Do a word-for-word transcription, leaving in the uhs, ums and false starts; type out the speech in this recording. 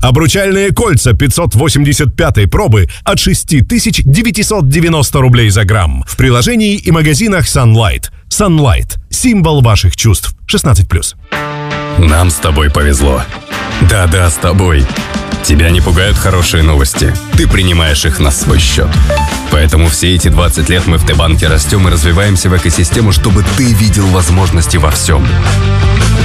Обручальные кольца пятьсот восемьдесят пятой пробы от шесть тысяч девятьсот девяносто рублей за грамм. В приложении и магазинах Sunlight. Sunlight – символ ваших чувств. шестнадцать плюс. Нам с тобой повезло. Да-да, с тобой. Тебя не пугают хорошие новости. Ты принимаешь их на свой счет. Поэтому все эти двадцать лет мы в Т-банке растем и развиваемся в экосистему, чтобы ты видел возможности во всем.